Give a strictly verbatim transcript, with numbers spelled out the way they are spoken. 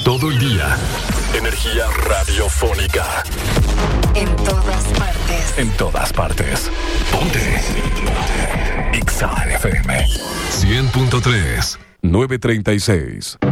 todo el día. Energía radiofónica. En todas partes. En todas partes. Ponte. Ponte. Exa F M. cien punto tres. nueve treinta y seis.